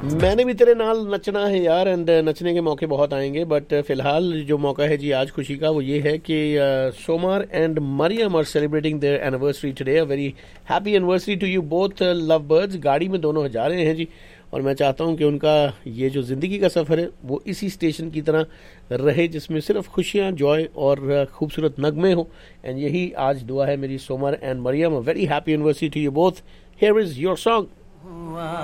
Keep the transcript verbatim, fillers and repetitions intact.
मैंने भी तेरे नाल नचना है यार, एंड नचने के मौके बहुत आएंगे, बट फिलहाल जो मौका है जी आज खुशी का वो ये है कि सोमार and Maryam are celebrating there anniversary today. A very happy anniversary to you both love birds. गाड़ी में दोनों जा रहे हैं जी, और मैं चाहता हूं कि उनका ये जो ज़िंदगी का सफ़र है वो इसी स्टेशन की तरह रहे जिसमें सिर्फ खुशियां, जॉय और खूबसूरत नगमे हो। एंड यही आज दुआ है मेरी Somer and Maryam. A very happy anniversary to you both. Here is your song.